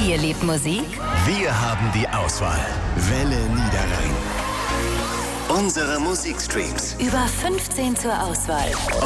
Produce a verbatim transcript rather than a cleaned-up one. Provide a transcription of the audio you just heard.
Ihr liebt Musik? Wir haben die Auswahl. Welle Niederrhein. Unsere Musikstreams. Über fünfzehn zur Auswahl.